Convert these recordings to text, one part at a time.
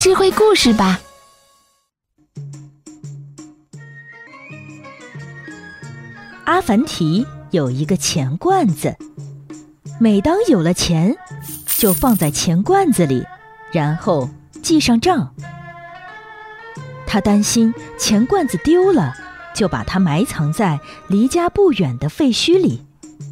智慧故事吧。 阿凡提有一个钱罐子，每当有了钱，就放在钱罐子里，然后记上账。他担心钱罐子丢了，就把它埋藏在离家不远的废墟里。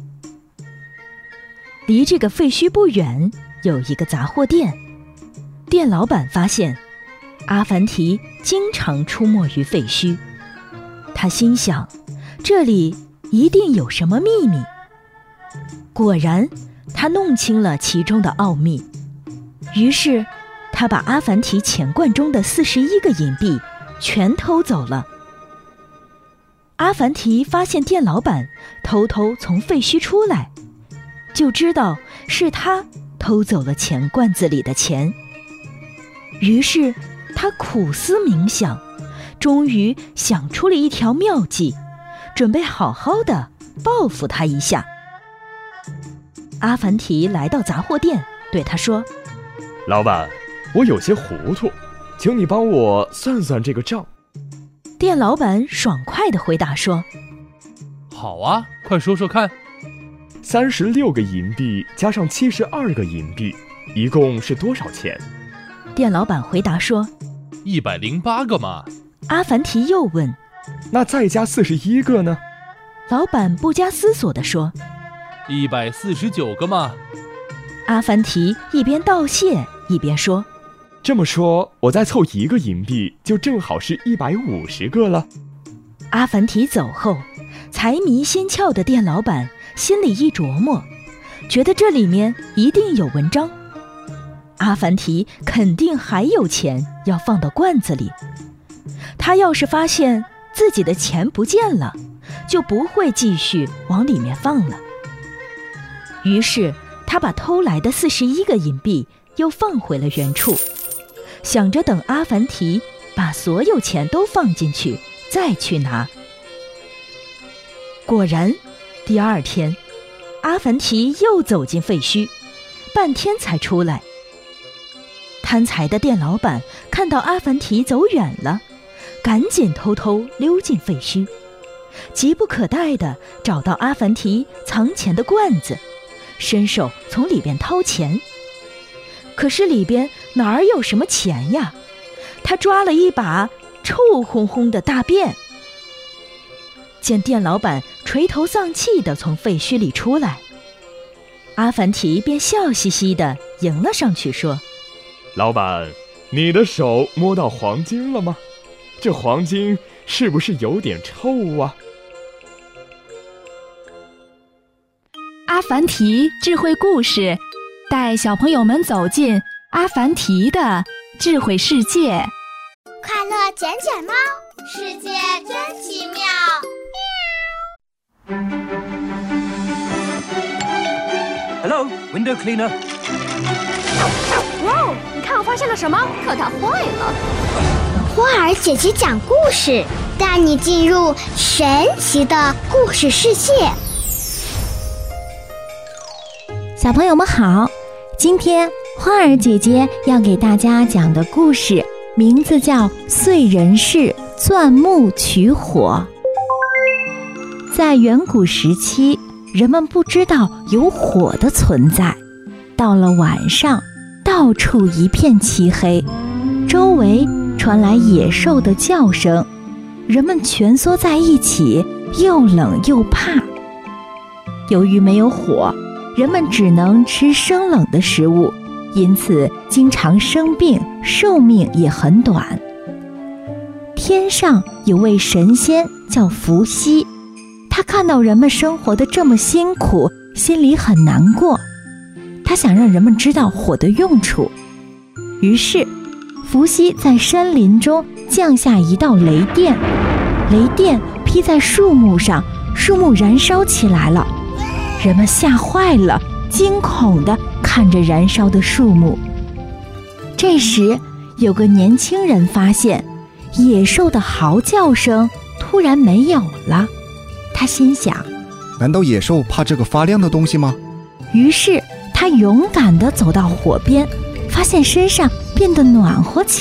离这个废墟不远有一个杂货店，店老板发现阿凡提经常出没于废墟，他心想，这里一定有什么秘密。果然，他弄清了其中的奥秘。于是，他把阿凡提钱罐中的41个银币全偷走了。阿凡提发现店老板偷偷从废墟出来，就知道是他偷走了钱罐子里的钱。于是他苦思冥想，终于想出了一条妙计，准备好好的报复他一下。阿凡提来到杂货店，对他说： 老板，我有些糊涂，请你帮我算算这个账。 店老板爽快地回答说： 好啊，快说说看。 36个银币加上72个银币，一共是多少钱？ 店老板回答说 108个嘛。 阿凡提又问： 那再加41个呢？ 老板不加思索地说 149个嘛。 阿凡提一边道谢一边说： 这么说，我再凑1个银币，就正好是150个了。 阿凡提走后，财迷心窍的店老板心里一琢磨，觉得这里面一定有文章。阿凡提肯定还有钱要放到罐子里，他要是发现自己的钱不见了，就不会继续往里面放了。于是他把偷来的41个银币又放回了原处，想着等阿凡提把所有钱都放进去再去拿。果然，第二天阿凡提又走进废墟，半天才出来。贪财的店老板看到阿凡提走远了，赶紧偷偷溜进废墟，急不可待地找到阿凡提藏钱的罐子，伸手从里边掏钱。可是里边哪儿有什么钱呀？他抓了一把臭烘烘的大便。见店老板垂头丧气地从废墟里出来，阿凡提便笑嘻嘻地迎了上去说： 老板，你的手摸到黄金了吗？这黄金是不是有点臭啊？ 阿凡提智慧故事，带小朋友们走进阿凡提的智慧世界。 快乐捡捡猫，世界真奇妙。 Hello, window cleaner. 哇哦，你看我发现了什么？可它坏了。 花儿姐姐讲故事，带你进入神奇的故事世界。 小朋友们好，今天花儿姐姐要给大家讲的故事名字叫《燧人氏钻木取火》。在远古时期，人们不知道有火的存在，到了晚上，到处一片漆黑，周围传来野兽的叫声，人们蜷缩在一起，又冷又怕。由于没有火，人们只能吃生冷的食物，因此经常生病，寿命也很短。天上有位神仙叫伏羲，他看到人们生活得这么辛苦，心里很难过。他想让人们知道火的用处，于是伏羲在山林中降下一道雷电，雷电劈在树木上，树木燃烧起来了。人们吓坏了，惊恐地看着燃烧的树木。这时，有个年轻人发现，野兽的嚎叫声突然没有了。他心想， 难道野兽怕这个发亮的东西吗？ 于是他勇敢地走到火边，发现身上变得暖和起来。